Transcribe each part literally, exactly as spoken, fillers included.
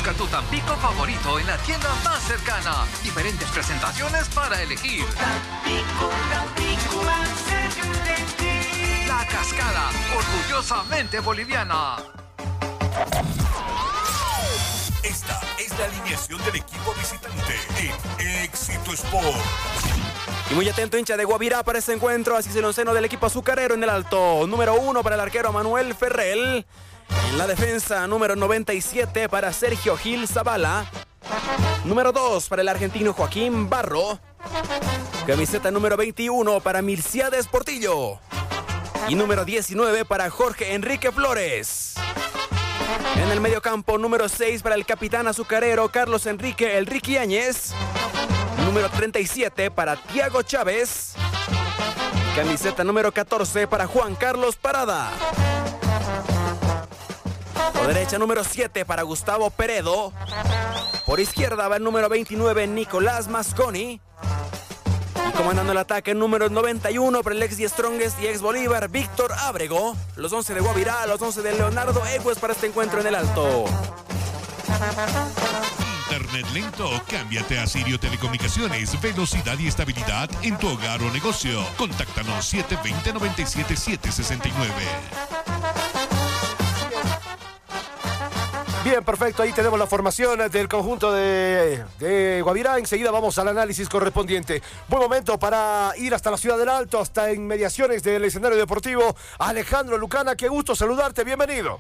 Busca tu Tampico favorito en la tienda más cercana. Diferentes presentaciones para elegir. Tampico, Tampico, más cerca de ti. La Cascada, orgullosamente boliviana. Esta es la alineación del equipo visitante en Éxito Sport. Y muy atento, hincha de Guavirá, para este encuentro. Así es el onceno del equipo azucarero en el alto. Número uno para el arquero Manuel Ferrell. En la defensa, número noventa y siete para Sergio Gil Zavala. Número dos para el argentino Joaquín Barro. Camiseta número veintiuno para Milciades Portillo. Y número diecinueve para Jorge Enrique Flores. En el mediocampo, número seis para el capitán azucarero Carlos Enrique El Ricky Áñez. Número treinta y siete para Tiago Chávez. Camiseta número catorce para Juan Carlos Parada. Por derecha, número siete para Gustavo Peredo. Por izquierda va el número veintinueve, Nicolás Masconi. Y comandando el ataque, número noventa y uno para el ex Die Strongest y ex Bolívar, Víctor Ábrego. Los once de Guavirá, los once de Leonardo Egues para este encuentro en el alto. Internet lento, cámbiate a Sirio Telecomunicaciones. Velocidad y estabilidad en tu hogar o negocio. Contáctanos siete dos cero, nueve siete siete seis nueve. Bien, perfecto, ahí tenemos la formación del conjunto de, de Guavirá. Enseguida vamos al análisis correspondiente. Buen momento para ir hasta la ciudad del Alto, hasta inmediaciones del escenario deportivo. Alejandro Lucana, qué gusto saludarte, bienvenido.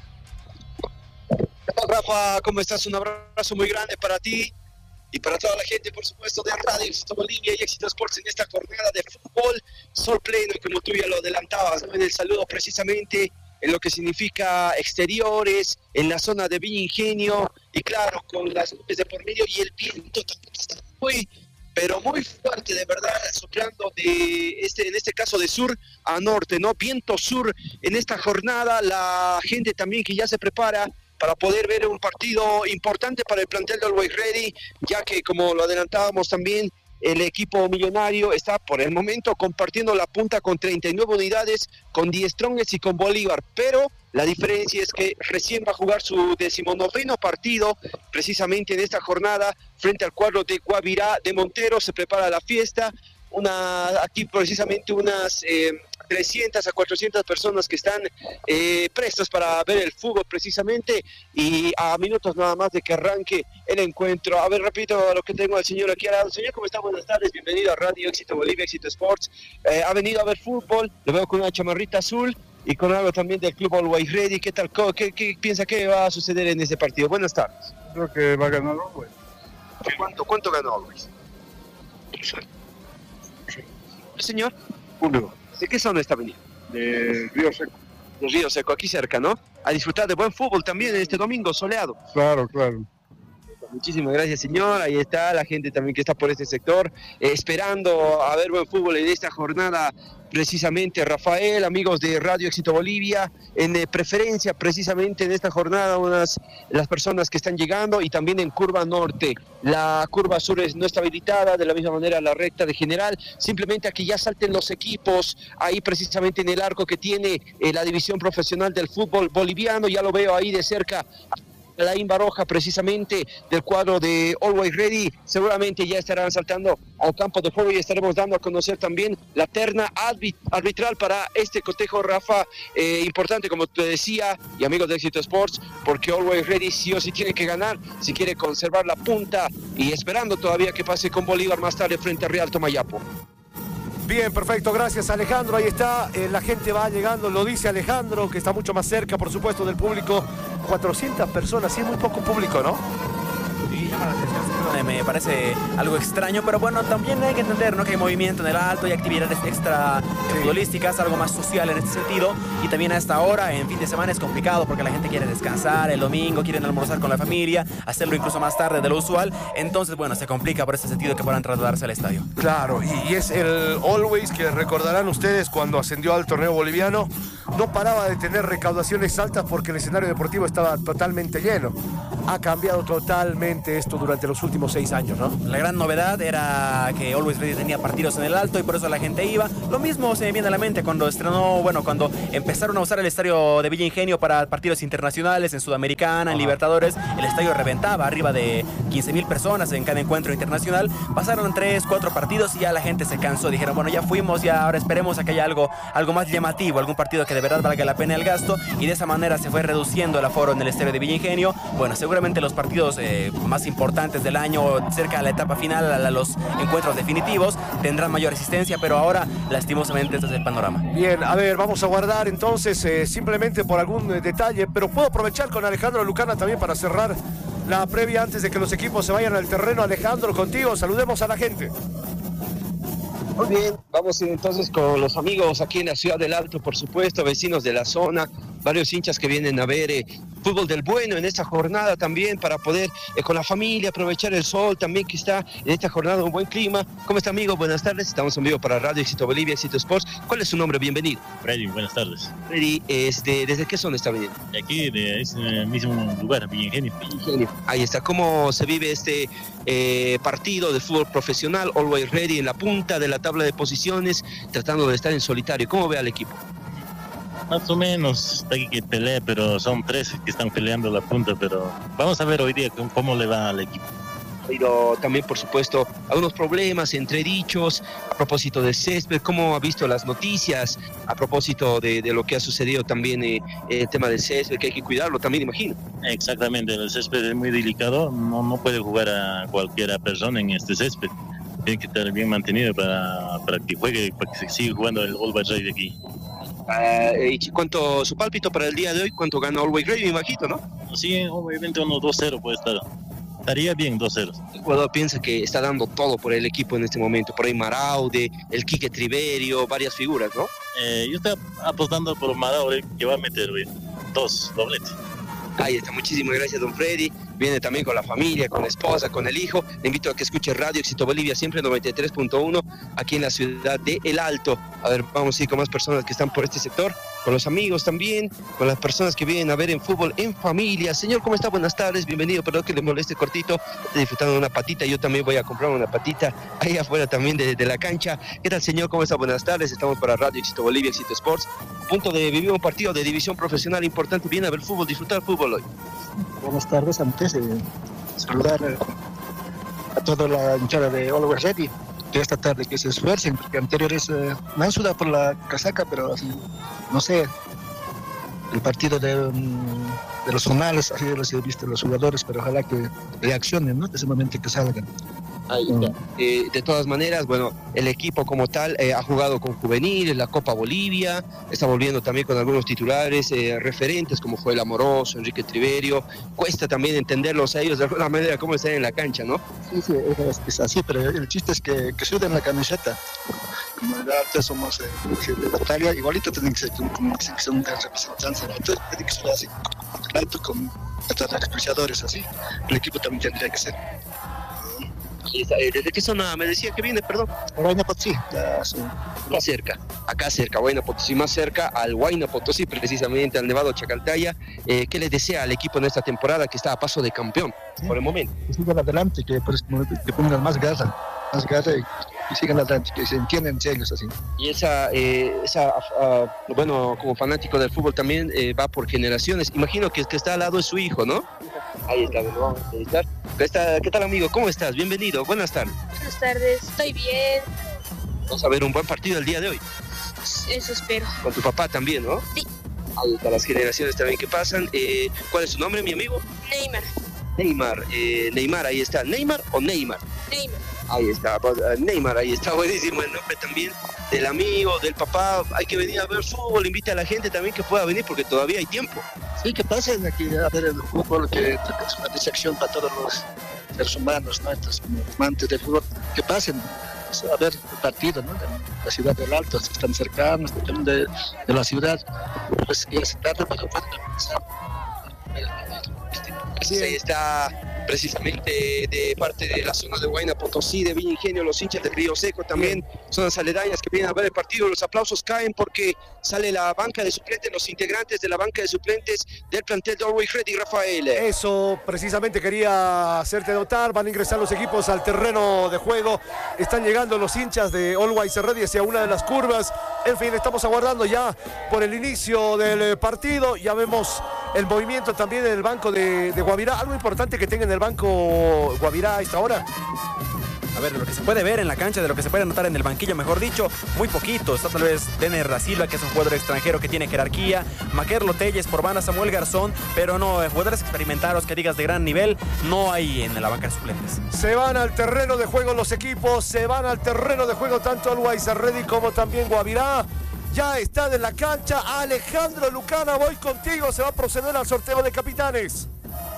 Rafa, ¿cómo estás? Un abrazo muy grande para ti y para toda la gente, por supuesto, de Radio Éxito Bolivia y Éxito Sports en esta jornada de fútbol. Sol pleno, como tú ya lo adelantabas, ¿no? En el saludo precisamente en lo que significa exteriores, en la zona de Villa Ingenio, y claro, con las nubes de por medio y el viento está muy, pero muy fuerte, de verdad, soplando de este, en este caso de sur a norte, ¿no? Viento sur en esta jornada, la gente también que ya se prepara para poder ver un partido importante para el plantel de Always Ready, ya que, como lo adelantábamos también, el equipo millonario está por el momento compartiendo la punta con treinta y nueve unidades, con Die Strongest y con Bolívar, pero la diferencia es que recién va a jugar su decimonoveno partido, precisamente en esta jornada, frente al cuadro de Guavirá de Montero. Se prepara la fiesta, una aquí precisamente unas eh, trescientas a cuatrocientas personas que están eh, prestas para ver el fútbol precisamente, y a minutos nada más de que arranque el encuentro. A ver, repito lo que tengo al señor aquí al lado. Señor, ¿cómo está? Buenas tardes, bienvenido a Radio Éxito Bolivia, Éxito Sports. Eh, ha venido a ver fútbol, lo veo con una chamarrita azul y con algo también del club Always Ready. ¿Qué tal? ¿Qué, qué piensa que va a suceder en este partido? Buenas tardes. Creo que va a ganar Always. ¿Cuánto, cuánto ganó Always? Señor, Julio, ¿de qué zona está venido? de Río Seco. De Río Seco, aquí cerca, ¿no? A disfrutar de buen fútbol también en este domingo soleado. Claro, claro. Muchísimas gracias, señor. Ahí está la gente también que está por este sector, eh, esperando a ver buen fútbol en esta jornada. Precisamente, Rafael, amigos de Radio Éxito Bolivia, en eh, preferencia precisamente en esta jornada, unas las personas que están llegando, y también en curva norte. La curva sur es, no está habilitada, de la misma manera la recta de general. Simplemente aquí ya salten los equipos, ahí precisamente en el arco que tiene eh, la división profesional del fútbol boliviano. Ya lo veo ahí de cerca. Alain Baroja, precisamente del cuadro de Always Ready, seguramente ya estarán saltando al campo de juego y estaremos dando a conocer también la terna arbitral para este cotejo, Rafa, eh, importante, como te decía, y amigos de Éxito Sports, porque Always Ready sí o sí tiene que ganar si quiere conservar la punta, y esperando todavía que pase con Bolívar más tarde frente a Real Tomayapo. Bien, perfecto, gracias Alejandro, ahí está, eh, la gente va llegando, lo dice Alejandro, que está mucho más cerca, por supuesto, del público. Cuatrocientas personas, sí, es muy poco público, ¿no? Sí, llama la atención, me parece algo extraño, pero bueno, también hay que entender, ¿no?, que hay movimiento en el alto y actividades extra Sí. futbolísticas, algo más social en este sentido, y también a esta hora, en fin de semana, es complicado porque la gente quiere descansar el domingo, quieren almorzar con la familia, hacerlo incluso más tarde de lo usual, entonces, bueno, se complica por ese sentido que puedan trasladarse al estadio. Claro, y, y es el Always que recordarán ustedes cuando ascendió al torneo boliviano, no paraba de tener recaudaciones altas porque el escenario deportivo estaba totalmente lleno. Ha cambiado totalmente bastante esto durante los últimos seis años, ¿no? La gran novedad era que Always Ready tenía partidos en el Alto y por eso la gente iba. Lo mismo se me viene a la mente cuando estrenó, bueno, cuando empezaron a usar el estadio de Villa Ingenio para partidos internacionales en Sudamericana, en Libertadores. El estadio reventaba, arriba de quince mil personas en cada encuentro internacional. Pasaron tres, cuatro partidos y ya la gente se cansó. Dijeron, bueno, ya fuimos, ya ahora esperemos a que haya algo, algo más llamativo, algún partido que de verdad valga la pena el gasto. Y de esa manera se fue reduciendo el aforo en el estadio de Villa Ingenio. Bueno, seguramente los partidos eh, más importantes del año, cerca de la etapa final, a, a los encuentros definitivos, tendrán mayor asistencia, pero ahora, lastimosamente, este es el panorama. Bien, a ver, vamos a guardar entonces eh, simplemente por algún eh, detalle, pero puedo aprovechar con Alejandro Lucana también para cerrar la previa antes de que los equipos se vayan al terreno. Alejandro, contigo, saludemos a la gente. Muy bien, vamos entonces con los amigos aquí en la ciudad del Alto, por supuesto, vecinos de la zona, varios hinchas que vienen a ver eh, fútbol del bueno en esta jornada también para poder eh, con la familia aprovechar el sol también que está en esta jornada, un buen clima. ¿Cómo está, amigo? Buenas tardes, estamos en vivo para Radio Éxito Bolivia, Éxito Sports. ¿Cuál es su nombre? Bienvenido. Freddy, buenas tardes. Freddy, este, ¿desde qué zona está viniendo? De aquí, de ese mismo lugar, Villa Ingenio. Ingenio. Ahí está. ¿Cómo se vive este eh, partido de fútbol profesional? Always Ready en la punta de la tabla de posiciones, tratando de estar en solitario. ¿Cómo ve al equipo? Más o menos, está aquí que pelea, pero son tres que están peleando la punta, pero vamos a ver hoy día cómo, cómo le va al equipo. Pero también, por supuesto, algunos problemas entredichos a propósito del césped. ¿Cómo ha visto las noticias a propósito de, de lo que ha sucedido también eh, el tema del césped, que hay que cuidarlo también, imagino? Exactamente, el césped es muy delicado, no, no puede jugar a cualquiera persona en este césped. Tiene que estar bien mantenido para, para que juegue, para que se siga jugando el Always Ready aquí. Uh, ¿Y cuánto su pálpito para el día de hoy? ¿Cuánto gana Always Ready, me imagino, no? Sí, obviamente unos dos cero puede estar. Estaría bien dos cero. El jugador piensa que está dando todo por el equipo en este momento. Por ahí Maraude, el Quique Triverio, varias figuras, ¿no? Eh, yo estoy apostando por Maraude, que va a meter wey, dos dobletes. Ahí está, muchísimas gracias, don Freddy. Viene también con la familia, con la esposa, con el hijo. Le invito a que escuche Radio Éxito Bolivia, siempre noventa y tres punto uno, aquí en la ciudad de El Alto. A ver, vamos a ir con más personas que están por este sector, con los amigos también, con las personas que vienen a ver en fútbol en familia. Señor, ¿cómo está? Buenas tardes, bienvenido. Perdón que le moleste cortito, estoy disfrutando de una patita. Yo también voy a comprar una patita ahí afuera también de, de la cancha. ¿Qué tal, señor? ¿Cómo está? Buenas tardes. Estamos para Radio Éxito Bolivia, Éxito Sports. A punto de vivir un partido de división profesional importante. Viene a ver fútbol, disfrutar fútbol hoy. Buenas tardes, antes de saludar a toda la hinchada de Always Ready de esta tarde, que se esfuercen, porque anteriores eh, me han sudado por la casaca, pero así, no sé, el partido de, de los zonales, así los he visto los jugadores, pero ojalá que reaccionen, ¿no? De ese momento que salgan. Ahí está. Eh, de todas maneras, bueno, el equipo como tal eh, ha jugado con juveniles, la Copa Bolivia, está volviendo también con algunos titulares eh, referentes como fue el Amoroso, Enrique Triverio. Cuesta también entenderlos a ellos de alguna manera cómo están en la cancha, ¿no? Sí, sí, es, es así, pero el chiste es que, que suden la camiseta. Como en el arte somos eh, de batalla, igualito tienen que ser como que son de representancia, entonces tienen que ser así, alto con estos auspiciadores así. El equipo también tendría que ser. ¿Desde qué zona me decía que viene, perdón? Huayna Potosí, ya, sí. Más cerca, acá cerca, Huayna Potosí, más cerca al Huayna Potosí, precisamente al Nevado Chacaltaya. Eh, ¿Qué les desea al equipo en esta temporada que está a paso de campeón, sí, por el momento? Que sigan adelante, que, pues, que pongan más garra, más garra y, y sigan adelante, que se entiendan ellos así. Y esa, eh, esa uh, bueno, como fanático del fútbol también eh, va por generaciones. Imagino que el que está al lado es su hijo, ¿no? Ahí está, lo vamos a entrevistar. ¿Qué tal, amigo? ¿Cómo estás? Bienvenido, buenas tardes. Buenas tardes, estoy bien. Vamos a ver un buen partido el día de hoy. Eso espero. Con tu papá también, ¿no? Sí. Ahí están las generaciones también que pasan. Eh, ¿Cuál es su nombre, mi amigo? Neymar. Neymar, eh, Neymar, ahí está. ¿Neymar o Neymar? Neymar. Ahí está, Neymar, ahí está, buenísimo el nombre también del amigo, del papá. Hay que venir a ver fútbol, invita a la gente también que pueda venir porque todavía hay tiempo. Sí, que pasen aquí a ver el fútbol, que es una distracción para todos los seres humanos, ¿no? Estos amantes del fútbol, que pasen a ver el partido, ¿no? De la ciudad del Alto, están cercanos de, de la ciudad, pues ya es tarde para poder empezar. Ahí está precisamente de parte de la zona de Huayna Potosí, de Villa Ingenio, los hinchas de Río Seco también, zonas aledañas que vienen a ver el partido. Los aplausos caen porque sale la banca de suplentes, los integrantes de la banca de suplentes del plantel de Always Ready, Rafael. Eso precisamente quería hacerte notar. Van a ingresar los equipos al terreno de juego. Están llegando los hinchas de Always Ready hacia una de las curvas. En fin, estamos aguardando ya por el inicio del partido. Ya vemos el movimiento también en el banco de, de Guavirá. Algo importante que tenga en el banco Guavirá a esta hora. A ver, de lo que se puede ver en la cancha, de lo que se puede notar en el banquillo, mejor dicho, muy poquito. Está tal vez Denner da Silva, que es un jugador extranjero que tiene jerarquía. Maquerlo Telles por banda, Samuel Garzón, pero no, eh, jugadores experimentados que digas de gran nivel, no hay en la banca de suplentes. Se van al terreno de juego los equipos, se van al terreno de juego tanto Always Ready como también Guavirá. Ya está en la cancha Alejandro Lucana, voy contigo, se va a proceder al sorteo de capitanes.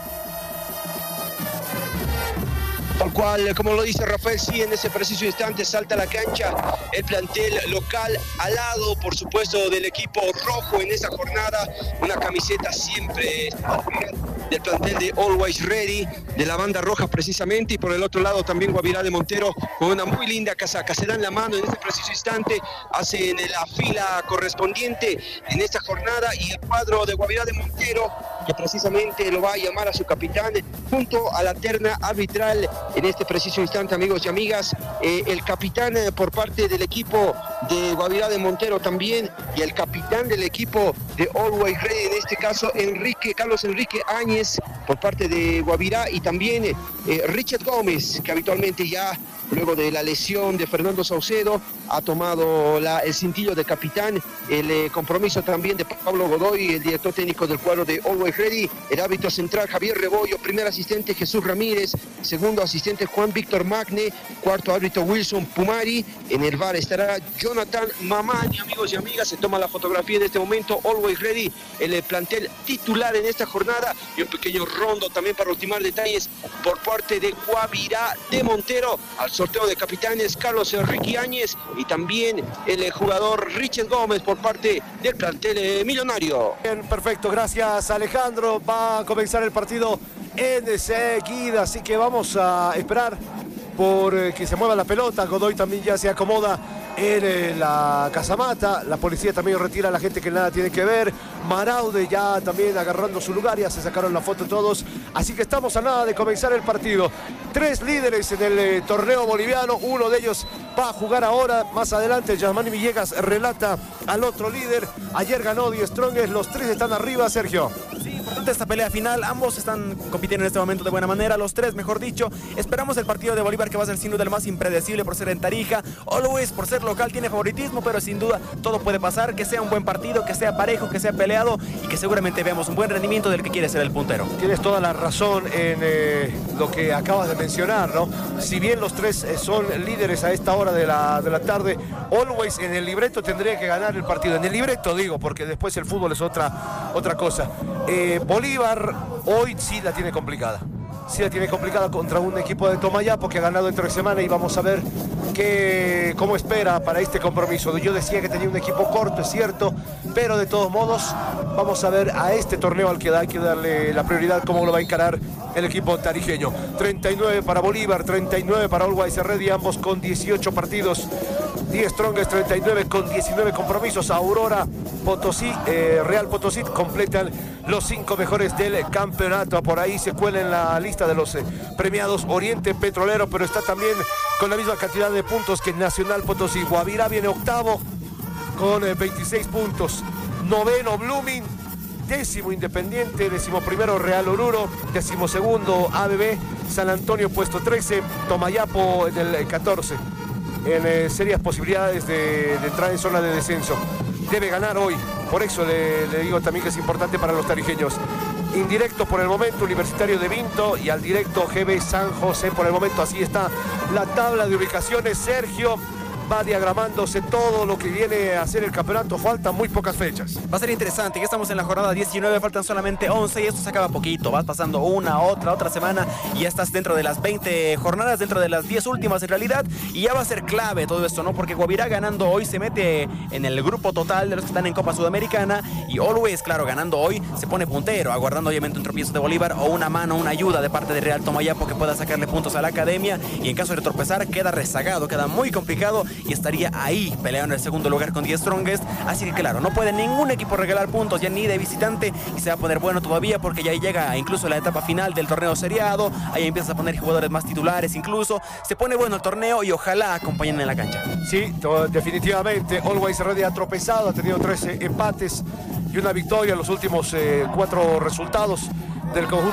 Tal cual, como lo dice Rafael, sí, en ese preciso instante salta a la cancha el plantel local, al lado, por supuesto, del equipo rojo en esta jornada. Una camiseta siempre del plantel de Always Ready, de la banda roja precisamente, y por el otro lado también Guavirá de Montero con una muy linda casaca. Se dan la mano en este preciso instante, hacen la fila correspondiente en esta jornada, y el cuadro de Guavirá de Montero, que precisamente lo va a llamar a su capitán junto a la terna arbitral en este preciso instante, amigos y amigas. Eh, el capitán eh, por parte del equipo de Guavirá de Montero también, y el capitán del equipo de Always Ready, en este caso Enrique, Carlos Enrique Áñez por parte de Guavirá, y también eh, Richard Gómez, que habitualmente ya luego de la lesión de Fernando Saucedo ha tomado la, el cintillo de capitán. El eh, compromiso también de Pablo Godoy, el director técnico del cuadro de Always Ready. El árbitro central Javier Rebollo, primer asistente Jesús Ramírez, segundo asistente Juan Víctor Magne, cuarto árbitro Wilson Pumari. En el V A R estará Jonathan Mamani, amigos y amigas. Se toma la fotografía en este momento Always Ready, el eh, plantel titular en esta jornada, y un pequeño rondo también para ultimar detalles por parte de Guavirá de Montero. Al sorteo de capitanes Carlos Enrique Áñez, y también el eh, jugador Richard Gómez por parte del plantel eh, millonario. Bien, perfecto, gracias Alejandro. Va a comenzar el partido enseguida, así que vamos a esperar por eh, que se mueva la pelota. Godoy también ya se acomoda en eh, la casamata. La policía también retira a la gente que nada tiene que ver. Maraude ya también agarrando su lugar, ya se sacaron la foto todos, así que estamos a nada de comenzar el partido. Tres líderes en el eh, torneo boliviano, uno de ellos va a jugar ahora. Más adelante Yasmani Villegas relata al otro líder. Ayer ganó Die Strongest, los tres están arriba, Sergio. Sí, importante esta pelea final, ambos están compitiendo en este momento de buena manera, los tres mejor dicho. Esperamos el partido de Bolívar, que va a ser sin duda el más impredecible por ser en Tarija. Always, por ser local, tiene favoritismo, pero sin duda todo puede pasar. Que sea un buen partido, que sea parejo, que sea peleado, y que seguramente veamos un buen rendimiento del que quiere ser el puntero. Tienes toda la razón en eh, lo que acabas de mencionar, ¿no? Si bien los tres eh, son líderes a esta hora de la, de la tarde, Always en el libreto tendría que ganar el partido. En el libreto digo, porque después el fútbol es otra, otra cosa. Eh, Bolívar hoy sí la tiene complicada. Sí la tiene complicada contra un equipo de Tomayapo que ha ganado entre semana, y vamos a ver qué, cómo espera para este compromiso. Yo decía que tenía un equipo corto, es cierto, pero de todos modos vamos a ver a este torneo al que hay que darle la prioridad, cómo lo va a encarar el equipo tarijeño. treinta y nueve para Bolívar, treinta y nueve para Always Ready, ambos con dieciocho partidos. Die Strongest treinta y nueve con diecinueve compromisos. Aurora, Potosí, eh, Real Potosí completan los cinco mejores del campeonato. Por ahí se cuela en la lista de los eh, premiados Oriente Petrolero, pero está también con la misma cantidad de puntos que Nacional Potosí. Guavirá viene octavo con eh, veintiséis puntos. Noveno Blooming, décimo Independiente, décimo primero Real Oruro, décimo segundo A B B, San Antonio puesto trece, Tomayapo en el catorce. En eh, serias posibilidades de, de entrar en zona de descenso. Debe ganar hoy, por eso le, le digo también que es importante para los tarijeños. Indirecto por el momento Universitario de Vinto, y al directo G B San José por el momento. Así está la tabla de ubicaciones, Sergio. va diagramándose todo lo que viene a ser el campeonato. Faltan muy pocas fechas. Va a ser interesante, ya estamos en la jornada diecinueve, faltan solamente once y esto se acaba poquito. Vas pasando una, otra, otra semana y ya estás dentro de las veinte jornadas, dentro de las diez últimas en realidad, y ya va a ser clave todo esto, ¿no? Porque Guavirá ganando hoy se mete en el grupo total de los que están en Copa Sudamericana y Always, claro, ganando hoy se pone puntero, aguardando obviamente un tropiezo de Bolívar o una mano, una ayuda de parte de Real Tomayapo que pueda sacarle puntos a la academia, y en caso de tropezar queda rezagado, queda muy complicado y estaría ahí peleando el segundo lugar con diez Strongest. Así que claro, no puede ningún equipo regalar puntos ya ni de visitante, y se va a poner bueno todavía porque ya llega incluso la etapa final del torneo seriado. Ahí empieza a poner jugadores más titulares, incluso se pone bueno el torneo y ojalá acompañen en la cancha. Sí, definitivamente Always Ready ha tropezado, ha tenido trece empates y una victoria en los últimos eh, cuatro resultados del conjunto